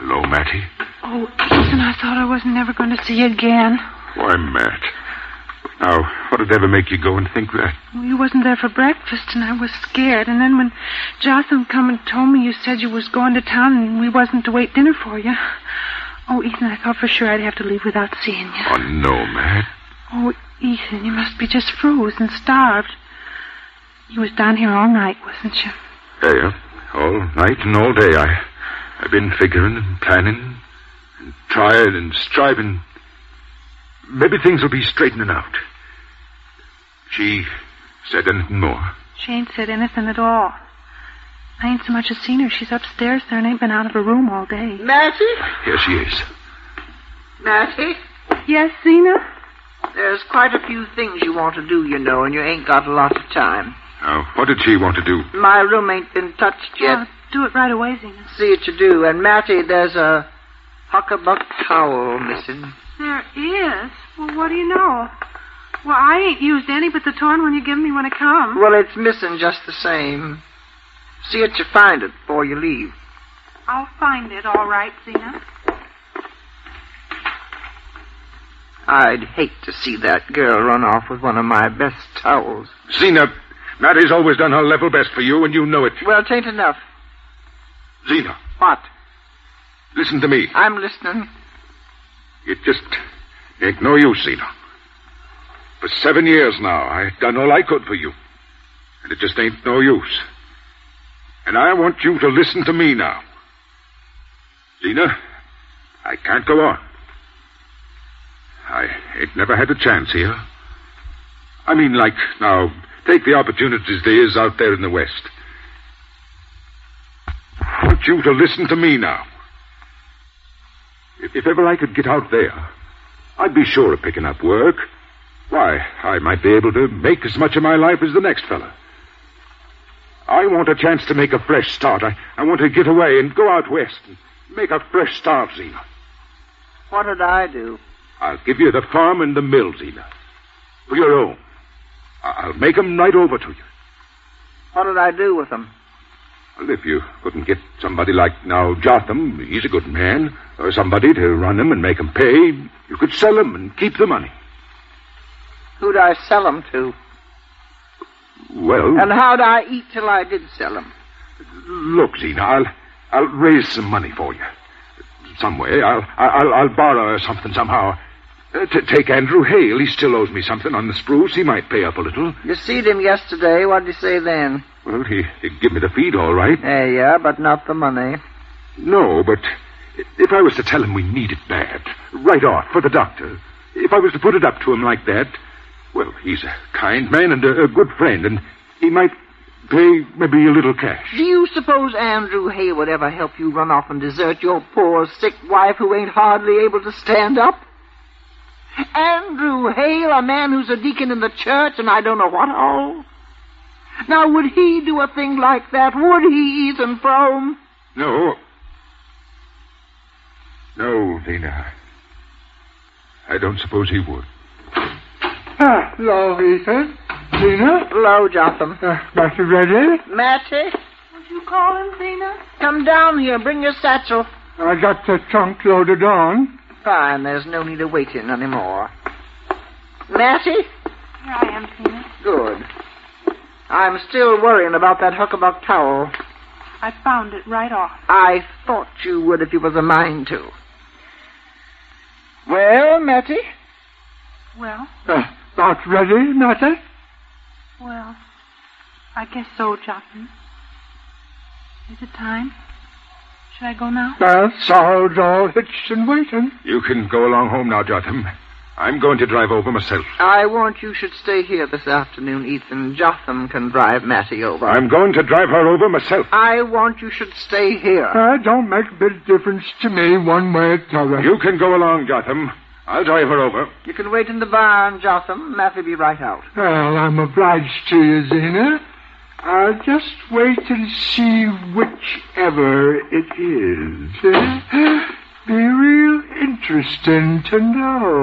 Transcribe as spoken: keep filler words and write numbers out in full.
Hello, Mattie. Oh, Ethan, I thought I wasn't never going to see you again. Why, Matt. Now, what did ever make you go and think that? Well, you wasn't there for breakfast, and I was scared. And then when Jotham come and told me you said you was going to town and we wasn't to wait dinner for you. Oh, Ethan, I thought for sure I'd have to leave without seeing you. Oh, no, Matt. Oh, Ethan, you must be just froze and starved. You was down here all night, wasn't you? Yeah, all night and all day. I, I've been figuring and planning and trying and striving. Maybe things will be straightening out. She said anything more? She ain't said anything at all. I ain't so much as seen her. She's upstairs there and ain't been out of her room all day. Mattie? Here she is. Mattie? Yes, Zena? There's quite a few things you want to do, you know, and you ain't got a lot of time. Now, what did she want to do? My room ain't been touched yet. Oh, do it right away, Zena. See what you do. And, Mattie, there's a huckabuck towel missing. There is? Well, what do you know? Well, I ain't used any but the torn one you give me when I come. Well, it's missing just the same. See that you find it before you leave. I'll find it, all right, Zena. I'd hate to see that girl run off with one of my best towels. Zena, Mattie's always done her level best for you, and you know it. Well, it ain't enough. Zena. What? Listen to me. I'm listening. It just ain't no use, Zena. For seven years now, I've done all I could for you. And it just ain't no use. And I want you to listen to me now. Zena, I can't go on. I ain't never had a chance here. I mean, like, now, take the opportunities there is out there in the West. I want you to listen to me now. If, if ever I could get out there, I'd be sure of picking up work. Why, I might be able to make as much of my life as the next fella. I want a chance to make a fresh start. I, I want to get away and go out west and make a fresh start, Zena. What did I do? I'll give you the farm and the mill, Zena. For your own. I'll make 'em right over to you. What did I do with them? Well, if you couldn't get somebody like now Jotham, he's a good man, or somebody to run 'em and make 'em pay, you could sell 'em and keep the money. Who'd I sell 'em to? Well... And how'd I eat till I did sell 'em? Look, Zena, I'll, I'll raise some money for you. Some way. I'll, I'll, I'll borrow something somehow. Uh, t- take Andrew Hale. He still owes me something on the spruce. He might pay up a little. You seed him yesterday. What did he say then? Well, he, he'd give me the feed, all right. Yeah, yeah, but not the money. No, but if I was to tell him we need it bad, right off, for the doctor, if I was to put it up to him like that, well, he's a kind man and a, a good friend, and he might pay maybe a little cash. Do you suppose Andrew Hale would ever help you run off and desert your poor, sick wife who ain't hardly able to stand up? Andrew Hale, a man who's a deacon in the church and I don't know what all? Now, would he do a thing like that? Would he, Ethan Frome? No. No, Zena. I don't suppose he would. Ah, hello, Ethan. Zena? Hello, Jotham. Uh, Mattie ready? Mattie? Would you call him, Zena? Come down here. Bring your satchel. I got the trunk loaded on. Fine. There's no need of waiting anymore. Mattie? Here I am, Zena. Good. I'm still worrying about that huckabuck towel. I found it right off. I thought you would if you was a mind to. Well, Mattie? Well? Uh, about ready, Mattie? Well, I guess so, Jotham. Is it time? Should I go now? Uh, Saul's all hitched and waiting. You can go along home now, Jotham. I'm going to drive over myself. I want you should stay here this afternoon, Ethan. Jotham can drive Mattie over. I'm going to drive her over myself. I want you should stay here. Uh, don't make a bit of difference to me one way or the other. You can go along, Jotham. I'll drive her over. You can wait in the barn, Jotham. Mattie be right out. Well, I'm obliged to you, Zena. I'll just wait and see whichever it is. Be real interesting to know.